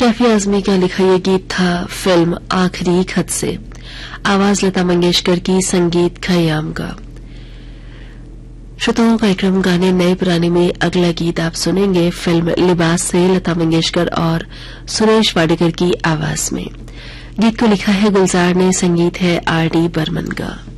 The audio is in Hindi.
कैफी आजमी का लिखा ये गीत था फिल्म आखिरी खत से। आवाज लता मंगेशकर की, संगीत खयाम का। श्रोताओं, कार्यक्रम गाने नए पुराने में अगला गीत आप सुनेंगे फिल्म लिबास से, लता मंगेशकर और सुरेश वाडेकर की आवाज में। गीत को लिखा है गुलजार ने, संगीत है आर डी बर्मन का।